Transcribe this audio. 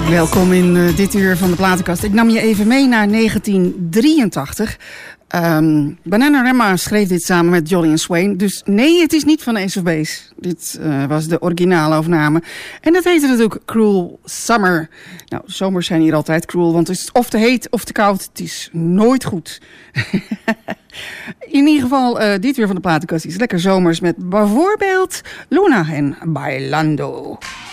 Welkom in dit uur van de platenkast. Ik nam je even mee naar 1983. Bananarama schreef dit samen met Jolly en Swain. Dus nee, het is niet van Ace of Base. Dit was de originale opname. En dat heette natuurlijk Cruel Summer. Nou, zomers zijn hier altijd cruel, want het is of te heet of te koud. Het is nooit goed. In ieder geval, dit uur van de platenkast is lekker zomers met bijvoorbeeld Luna en Bailando.